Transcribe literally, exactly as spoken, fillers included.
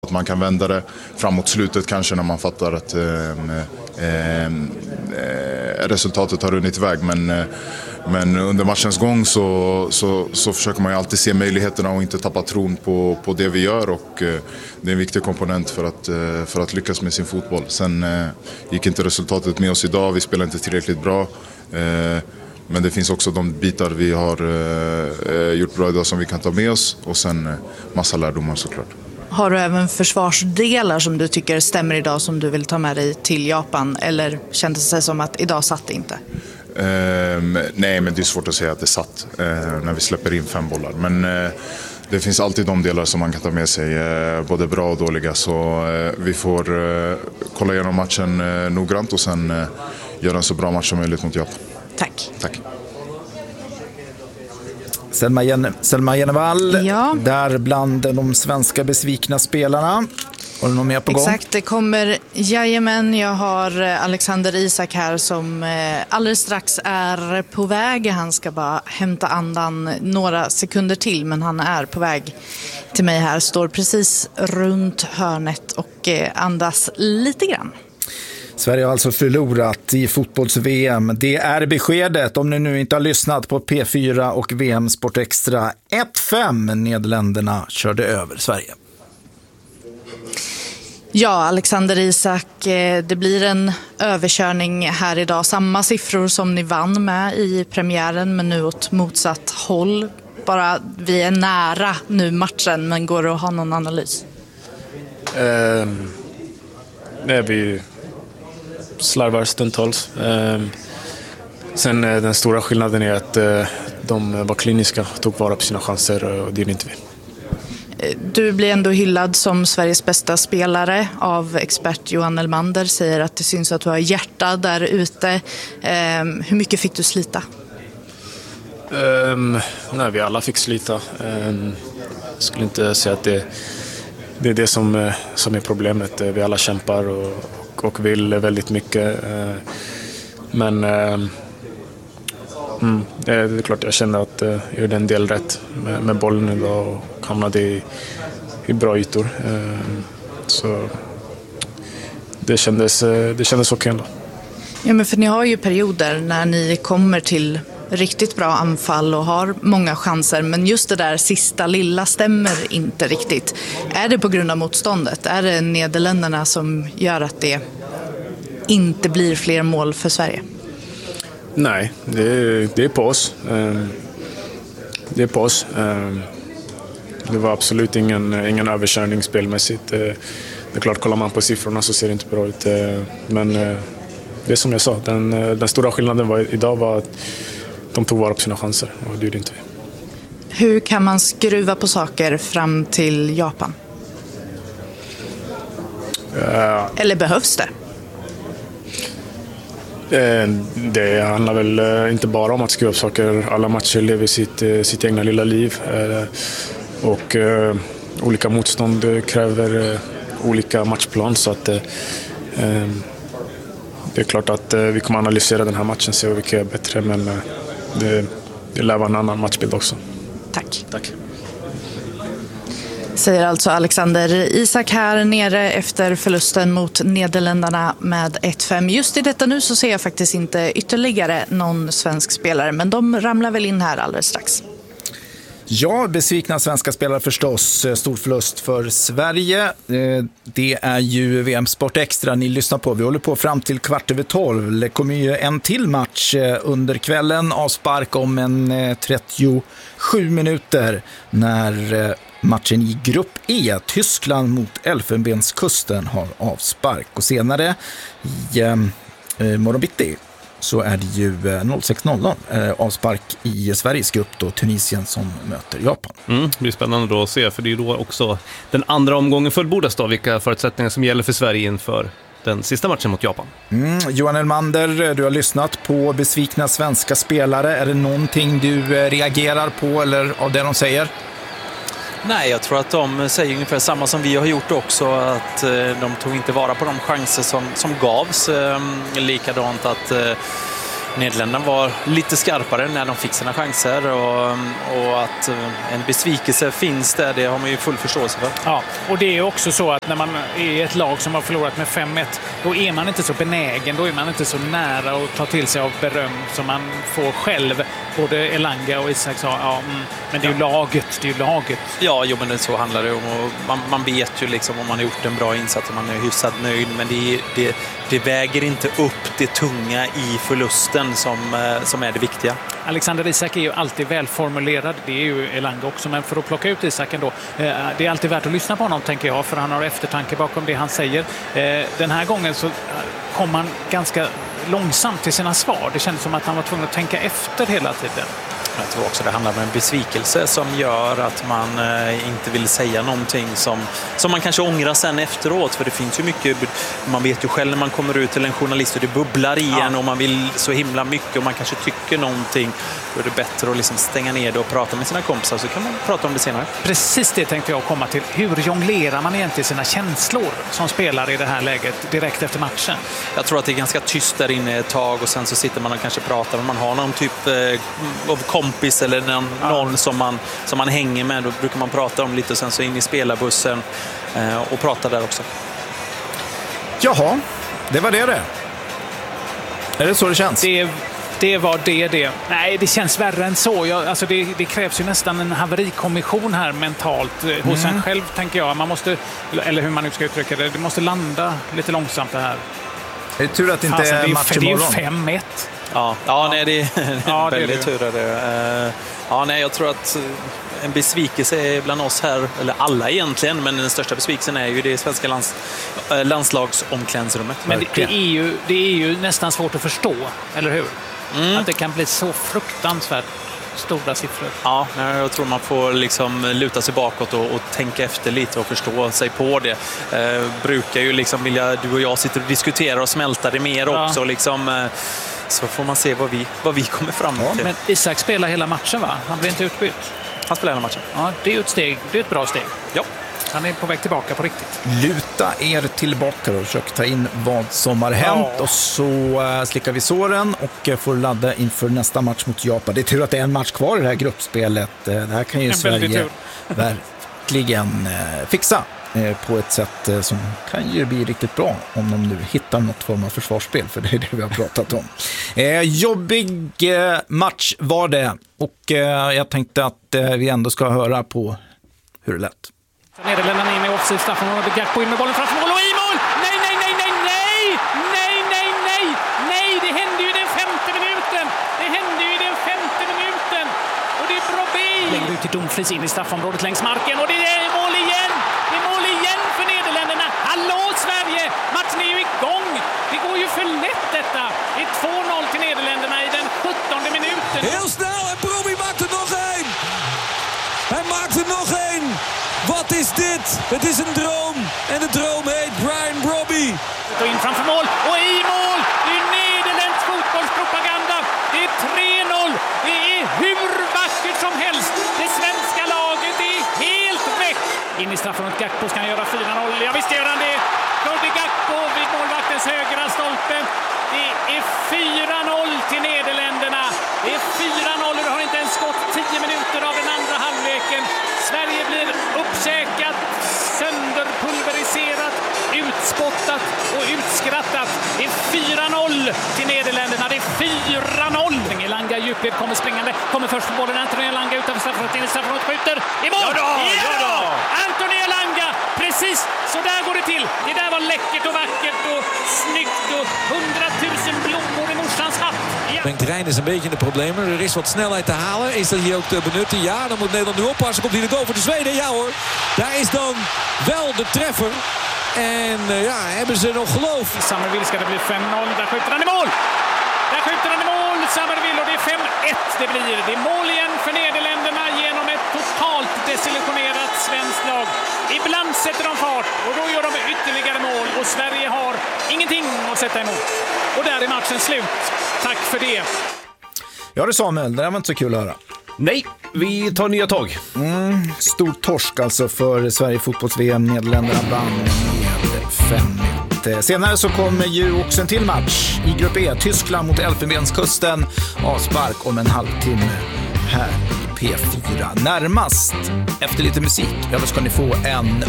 Att man kan vända det framåt slutet kanske när man fattar att eh, eh, eh, resultatet har runnit iväg. Men, eh, men under matchens gång så, så, så försöker man ju alltid se möjligheterna och inte tappa tron på, på det vi gör. Och eh, det är en viktig komponent för att, eh, för att lyckas med sin fotboll. Sen eh, gick inte resultatet med oss idag, vi spelade inte tillräckligt bra. Eh, Men det finns också de bitar vi har eh, gjort bra idag som vi kan ta med oss. Och sen eh, massa lärdomar såklart. Har du även försvarsdelar som du tycker stämmer idag som du vill ta med dig till Japan? Eller kändes det som att idag satt det inte? Eh, nej, men det är svårt att säga att det satt eh, när vi släpper in fem bollar. Men eh, det finns alltid de delar som man kan ta med sig, eh, både bra och dåliga. Så eh, vi får eh, kolla igenom matchen eh, noggrant och sen eh, göra en så bra match som möjligt mot Japan. Tack. Tack. Selma, Jen- Selma Jenevall, Ja. där bland de svenska besvikna spelarna. Har du något mer på gång? Exakt, det kommer jajamän. Jag har Alexander Isak här som alldeles strax är på väg. Han ska bara hämta andan några sekunder till, men han är på väg till mig här. Står precis runt hörnet och andas lite grann. Sverige har alltså förlorat i fotbolls-V M. Det är beskedet om ni nu inte har lyssnat på P fyra och V M Sport Extra. ett fem, Nederländerna körde över Sverige. Ja, Alexander Isak, det blir en överkörning här idag. Samma siffror som ni vann med i premiären, men nu åt motsatt håll. Bara vi är nära nu matchen, men går det att ha någon analys? Eh, nej, vi slarvar stundtals. Eh, sen eh, den stora skillnaden är att eh, de var kliniska, tog vara på sina chanser och det är inte vi. Du blir ändå hyllad som Sveriges bästa spelare av expert Johan Elmander. Säger att det syns att du har hjärta där ute. Eh, hur mycket fick du slita? Um, nej, vi alla fick slita. Um, jag skulle inte säga att det, det är det som, som är problemet. Vi alla kämpar och, och vill väldigt mycket. Uh, men uh, mm, det är klart jag känner att uh, jag gjorde en del rätt med, med bollen idag och hamnade i, i bra ytor. Uh, så det kändes, det kändes okej ändå. Ja, men för ni har ju perioder när ni kommer till riktigt bra anfall och har många chanser, men just det där sista lilla stämmer inte riktigt. Är det på grund av motståndet? Är det Nederländerna som gör att det inte blir fler mål för Sverige? Nej, det är, det är på oss. Det är på oss. Det var absolut ingen, ingen överkörning spelmässigt. Det är klart, kollar man på siffrorna så ser det inte bra ut. Men det är som jag sa, den, den stora skillnaden var, idag var att de tog vara på sina chanser och det gjorde inte vi. Hur kan man skruva på saker fram till Japan? Uh, Eller behövs det? Det handlar väl inte bara om att skruva på saker. Alla matcher lever sitt, sitt egna lilla liv. Och olika motstånd kräver olika matchplan. Så att det är klart att vi kommer analysera den här matchen, se vilka är bättre, men det, det lär vara en annan matchbild också. Tack. Tack. Säger alltså Alexander Isak här nere efter förlusten mot Nederländerna med ett fem. Just i detta nu så ser jag faktiskt inte ytterligare någon svensk spelare, men de ramlar väl in här alldeles strax. Ja, besvikna svenska spelare förstås. Stor förlust för Sverige. Det är ju V M Sport Extra ni lyssnar på. Vi håller på fram till kvart över tolv. Det kommer ju en till match under kvällen. Avspark om en trettiosju minuter när matchen i grupp E, Tyskland mot Elfenbenskusten, har avspark. Och senare i eh, morgon bitti så är det ju sex noll noll eh, avspark i Sveriges grupp då, Tunisien som möter Japan. Mm, det blir spännande då att se, för det är då också den andra omgången fullbordas då, vilka förutsättningar som gäller för Sverige inför den sista matchen mot Japan. Mm, Johan Elmander, du har lyssnat på besvikna svenska spelare. Är det någonting du reagerar på eller av det de säger? Nej, jag tror att de säger ungefär samma som vi har gjort också, att de tog inte vara på de chanser som, som gavs. Likadant att Nederländerna var lite skarpare när de fick sina chanser och, och att en besvikelse finns där, det har man ju full förståelse för. Ja, och det är också så att när man är ett lag som har förlorat med fem ett, då är man inte så benägen, då är man inte så nära att ta till sig av beröm som man får själv. Både Elanga och Isak sa, ja, mm, men det är ju laget, det är ju laget. Ja, jo, men så handlar det om. Och man, man vet ju liksom om man har gjort en bra insats och man är hyfsat nöjd, men det, det, det väger inte upp det tunga i förlusten som, som är det viktiga. Alexander Isak är ju alltid välformulerad, det är ju Elanga också, men för att plocka ut Isak ändå, eh, det är alltid värt att lyssna på honom, tänker jag, för han har eftertanke bakom det han säger. Eh, den här gången så kom han ganska långsamt till sina svar. Det kändes som att han var tvungen att tänka efter hela tiden. Jag tror också det handlar om en besvikelse som gör att man eh, inte vill säga någonting som, som man kanske ångrar sen efteråt. För det finns ju mycket, man vet ju själv när man kommer ut till en journalist och det bubblar igen, ja, och man vill så himla mycket och man kanske tycker någonting. Då är det bättre att liksom stänga ner det och prata med sina kompisar, så kan man prata om det senare. Precis det tänkte jag komma till. Hur jonglerar man egentligen sina känslor som spelare i det här läget direkt efter matchen? Jag tror att det är ganska tyst där inne ett tag och sen så sitter man och kanske pratar och man har någon typ eh, av kompis eller någon, ja. någon som, man, som man hänger med. Då brukar man prata om lite och sen så in i spelarbussen eh, och prata där också. Jaha, det var det det. Är det så det känns? Det, det var det det. Nej, det känns värre än så. Jag, alltså det, det krävs ju nästan en haverikommission här mentalt mm. hos en själv, tänker jag. Man måste, eller hur man nu ska uttrycka det, det måste landa lite långsamt det här. Är det tur att det inte alltså, är match imorgon? Det är ju fem ett. Ja, ja, nej, det är ja, väldigt tur är det. Ja, nej, jag tror att en besvikelse är bland oss här, eller alla egentligen, men den största besvikelsen är ju det svenska lands, landslagsomklädningsrummet. Men det, det, är ju, det är ju nästan svårt att förstå, eller hur? Mm. Att det kan bli så fruktansvärt stora siffror. Ja, jag tror man får liksom luta sig bakåt och, och tänka efter lite och förstå sig på det. Eh, brukar ju liksom vilja, du och jag sitter och diskuterar och smälta det mer ja. också. Liksom, eh, så får man se vad vi, vad vi kommer fram till. Ja, men Isak spelar hela matchen, va? Han blir inte utbytt. Han spelar hela matchen. Ja, det är ju ett steg. Det är ett bra steg. Ja. Han är på väg tillbaka på riktigt. Luta er tillbaka och försök ta in vad som har hänt. Ja. Och så äh, slickar vi såren och äh, får ladda inför nästa match mot Japan. Det är tur att det är en match kvar i det här gruppspelet. Äh, det här kan ju en Sverige verkligen äh, fixa äh, på ett sätt äh, som kan ju bli riktigt bra om de nu hittar något form av försvarsspel. För det är det vi har pratat om. Äh, jobbig äh, match var det. Och äh, jag tänkte att äh, vi ändå ska höra på hur det lät. Nederländerna in i offside, straffområdet, Gakpo in med bollen framför mål och i mål! Nej, nej, nej, nej, nej! Nej, nej, nej! Nej, det hände ju i den femte minuten! Det hände ju i den femte minuten! Och det är Brobbey! Längre ut till Dumfries in i straffområdet längs marken och det är mål igen! Det är mål igen för Nederländerna! Hallå Sverige! Matchen är ju igång! Det går ju för lätt detta! Det är två noll till Nederländerna i den sjuttonde minuten. Heel snel en Brobbey maakt er nog één! Hij maakt er nog één! Wat is dit? Het is een droom. En de droom heet Brian Brobbey. Och in framför mål. Och i mål! Det är Nederländs fotbollspropaganda. Det är tre noll. Det är hur vackert som helst. Det svenska laget är helt väck. In i straffområdet. Gakpo ska göra fyra noll. Ja, visst gör han det. Cody Gakpo vid målvaktens högra stolpe. Det är fyra noll till Nederländerna. Det är fyra noll och det har inte ens gått tio minuter av den andra halvleken. Sverige blir uppkäkat, sönderpulveriserat, utspottat och utskrattat. Det är fyra noll till Nederländerna. Det är fyra noll. Elanga i djupled kommer springande. Kommer först på bollen. Anthony Elanga utanför straffområdet. In i straffområdet. Skjuter. I mål! Ja då! Ja då! Anthony Elanga! Precis så där går det till. Det där var läckert och vackert och snyggt och hundratusen blommor i morsans hatt. Ja. Bengt Rijn is een beetje in de problemen. Er is wat snelheid te halen. Is dat hier ook te benutten? Ja, dan moet Nederland nu oppassen. Komt hier de goal voor de Zweden? Ja hoor. Daar is dan wel de treffer. En uh, ja, hebben ze nog geloof. Summerville ska det bli fem noll. Där skjuter han i mål. Där skjuter han i mål. Summerville och det är fem ett det blir. Det är mål igen för Nederländerna genom ett totalt desillusionerat svenskt lag. Ibland sätter de fart och då gör de ytterligare mål och Sverige har ingenting att sätta emot. Och där är matchen slut. Tack för det. Ja, det Samuel, det var inte så kul att höra. Nej, vi tar nya tag. Mm, stor torsk alltså för Sverige fotbolls-V M. Nederländerna vann med fem ett. Eh, senare så kommer ju också en till match i grupp E. Tyskland mot Elfenbenskusten. Avspark om en halvtimme här i P fyra. Närmast efter lite musik, ja, då ska ni få en